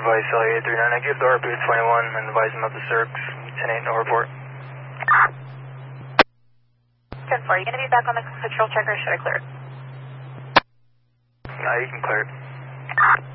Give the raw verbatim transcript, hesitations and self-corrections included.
advise L A eight three nine. I give the R P twenty-one and advise him of the Cirx. ten eight, no report. ten four, you going to be back on the patrol check or should I clear it? No, you can clear it.